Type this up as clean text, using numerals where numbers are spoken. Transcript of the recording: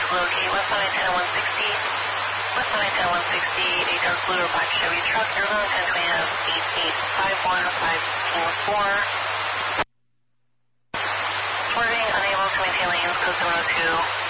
locate west side 10160. West side 10160, a dark blue or black Chevy truck, Arizona 1020 has 8851514. Swerving, unable to maintain lanes, code 702.